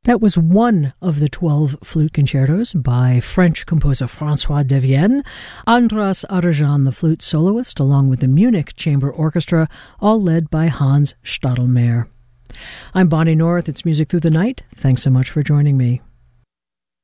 That was one of the 12 flute concertos by French composer François Devienne, Andras Arajan, the flute soloist, along with the Munich Chamber Orchestra, all led by Hans Stadelmayr. I'm Bonnie North. It's Music Through the Night. Thanks so much for joining me.